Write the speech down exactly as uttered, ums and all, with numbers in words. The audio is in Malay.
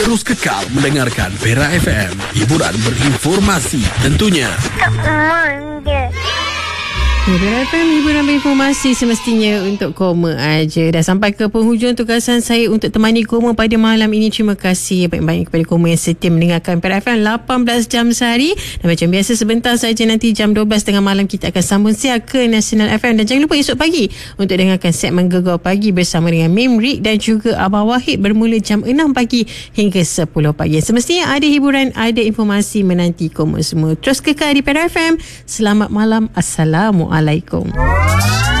Terus kekal mendengarkan Perak F M. Hiburan berinformasi tentunya. Tak manja. Perak F M, hiburan berinformasi semestinya untuk Koma aja. Dah sampai ke penghujung tugasan saya untuk temani Koma pada malam ini. Terima kasih banyak-banyak kepada Koma yang setia mendengarkan Perak F M lapan belas jam sehari. Dan macam biasa sebentar saja nanti jam dua belas tengah malam kita akan sambung siar ke Nasional F M. Dan jangan lupa esok pagi untuk dengarkan segmen Gegar Pagi bersama dengan Mim Rik dan juga Abah Wahid bermula jam enam pagi hingga sepuluh pagi. Semestinya ada hiburan, ada informasi menanti Koma semua. Terus kekal di Perak F M. Selamat malam. Assalamualaikum. Assalamualaikum.